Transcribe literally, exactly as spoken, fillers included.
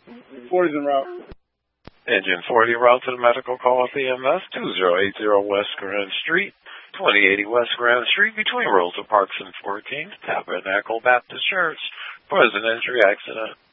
forty's en route. Engine forty, route to the medical call of E M S, two zero eight zero West Grand Street, twenty eighty West Grand Street, between Rosa Parks and fourteenth, Tabernacle Baptist Church. Present injury accident.